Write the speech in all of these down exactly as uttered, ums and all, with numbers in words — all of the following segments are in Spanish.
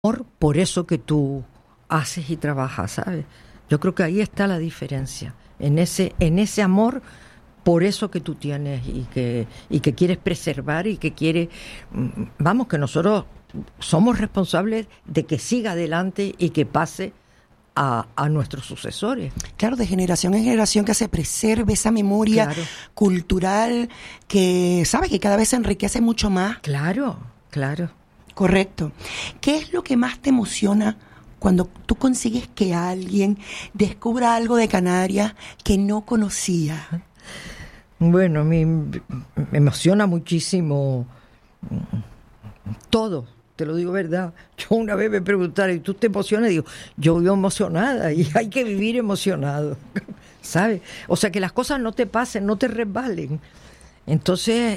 amor por eso que tú haces y trabajas, ¿sabes? Yo creo que ahí está la diferencia, en ese, en ese amor por eso que tú tienes y que, y que quieres preservar y que quieres, vamos, que nosotros somos responsables de que siga adelante y que pase a, a nuestros sucesores. Claro, de generación en generación, que se preserve esa memoria Claro. cultural que, ¿sabes? Que cada vez se enriquece mucho más. Claro, claro. Correcto. ¿Qué es lo que más te emociona cuando tú consigues que alguien descubra algo de Canarias que no conocía? Bueno, me, me emociona muchísimo todo, te lo digo verdad. Yo una vez me preguntaron, ¿y tú te emocionas? Y digo, yo vivo emocionada y hay que vivir emocionado, ¿sabes? O sea, que las cosas no te pasen, no te resbalen. Entonces,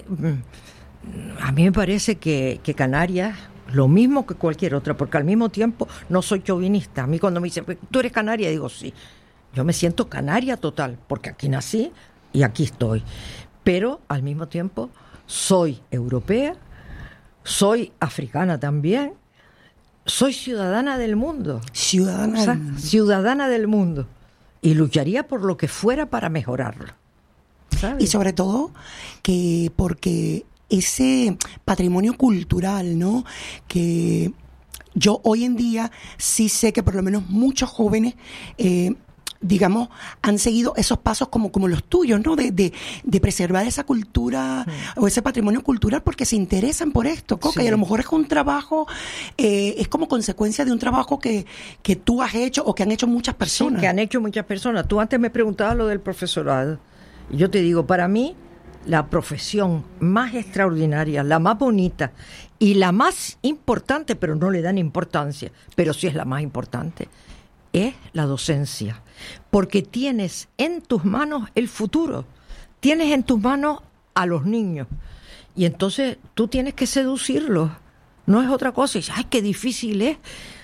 a mí me parece que, que Canarias, lo mismo que cualquier otra, porque al mismo tiempo no soy chauvinista. A mí cuando me dicen, ¿tú eres canaria? Digo, sí. Yo me siento canaria total, porque aquí nací y aquí estoy. Pero al mismo tiempo soy europea, soy africana también, soy ciudadana del mundo. Ciudadana. O sea, del mundo. ciudadana del mundo. Y lucharía por lo que fuera para mejorarlo, ¿sabes? Y sobre todo que porque ese patrimonio cultural, ¿no? Que yo hoy en día sí sé que por lo menos muchos jóvenes, eh, digamos, han seguido esos pasos como, como los tuyos, ¿no? De, de, de preservar esa cultura mm. o ese patrimonio cultural porque se interesan por esto, Coca. Sí. Y a lo mejor es un trabajo, eh, es como consecuencia de un trabajo que, que tú has hecho o que han hecho muchas personas. Sí, que han hecho muchas personas. Tú antes me preguntabas lo del profesorado. Y yo te digo, para mí, la profesión más extraordinaria, la más bonita y la más importante, pero no le dan importancia, pero sí es la más importante, es la docencia. Porque tienes en tus manos el futuro, tienes en tus manos a los niños. Y entonces tú tienes que seducirlos. No es otra cosa. Y dices, ay, qué difícil es.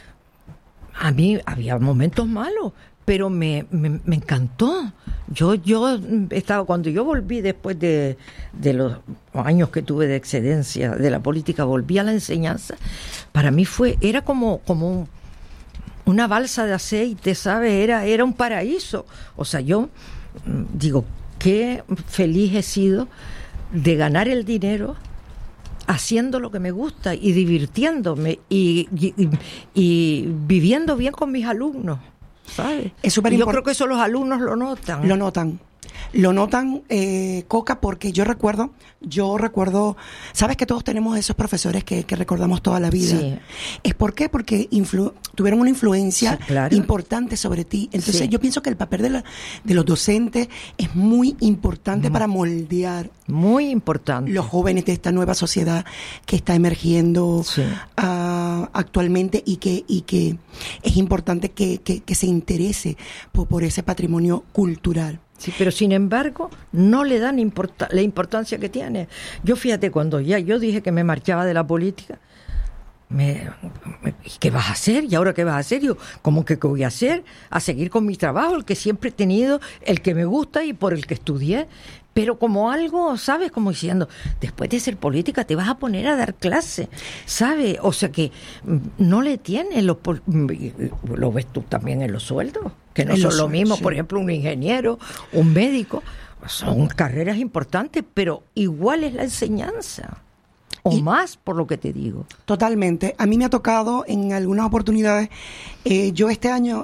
A mí había momentos malos, pero me, me, me encantó. Yo, yo estaba, cuando yo volví después de, de los años que tuve de excedencia de la política, volví a la enseñanza. Para mí fue, era como, como un, una balsa de aceite, ¿sabes? Era, era un paraíso. O sea, yo digo, qué feliz he sido de ganar el dinero haciendo lo que me gusta y divirtiéndome y, y, y viviendo bien con mis alumnos, ¿sabes? Es súper importante. Yo import- creo que eso los alumnos lo notan. Lo notan. Lo notan, eh, Coca, porque yo recuerdo, yo recuerdo, sabes que todos tenemos esos profesores que, que recordamos toda la vida. Sí. ¿Es por qué? Porque influ- tuvieron una influencia sí, claro. importante sobre ti. Entonces Sí. yo pienso que el papel de, la, de los docentes es muy importante mm. para moldear muy importante los jóvenes de esta nueva sociedad que está emergiendo sí. uh, actualmente y que, y que es importante que, que, que se interese por, por ese patrimonio cultural. Sí, pero sin embargo no le dan import- la importancia que tiene. Yo fíjate, cuando ya yo dije que me marchaba de la política, me, me, ¿qué vas a hacer? ¿Y ahora qué vas a hacer? Yo, ¿cómo que qué voy a hacer? A seguir con mi trabajo, el que siempre he tenido, el que me gusta y por el que estudié. Pero como algo, ¿sabes? Como diciendo, después de ser política te vas a poner a dar clase, ¿sabes? O sea que no le tiene, lo, lo ves tú también en los sueldos, que no en son lo mismo, sí. Por ejemplo, un ingeniero, un médico, son carreras importantes, pero igual es la enseñanza, o y, más por lo que te digo. Totalmente. A mí me ha tocado en algunas oportunidades, eh, yo este año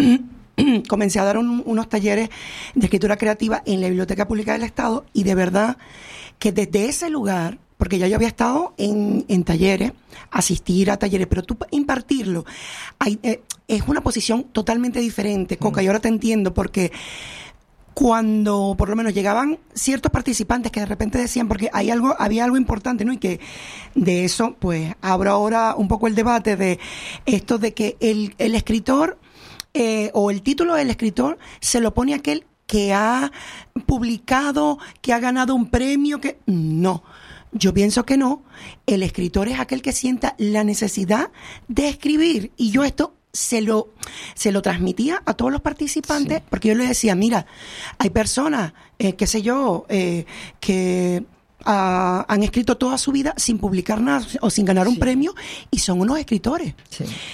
comencé a dar un, unos talleres de escritura creativa en la Biblioteca Pública del Estado y de verdad que desde ese lugar, porque ya yo había estado en, en talleres, asistir a talleres, pero tú impartirlo, hay, eh, es una posición totalmente diferente, Coca, mm. y ahora te entiendo porque cuando por lo menos llegaban ciertos participantes que de repente decían, porque hay algo, había algo importante, ¿no? Y que de eso, pues, abro ahora un poco el debate de esto de que el, el escritor Eh, o el título del escritor se lo pone aquel que ha publicado, que ha ganado un premio, que no, yo pienso que no. El escritor es aquel que sienta la necesidad de escribir y yo esto se lo se lo transmitía a todos los participantes, sí. Porque yo le decía, mira, hay personas, eh, qué sé yo, eh, que uh, han escrito toda su vida sin publicar nada o sin ganar un sí. premio y son unos escritores. Sí.